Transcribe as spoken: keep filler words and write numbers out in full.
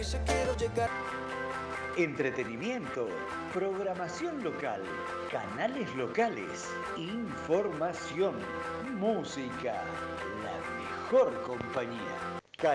Ya quiero llegar. Entretenimiento, programación local, canales locales, información, música, la mejor compañía.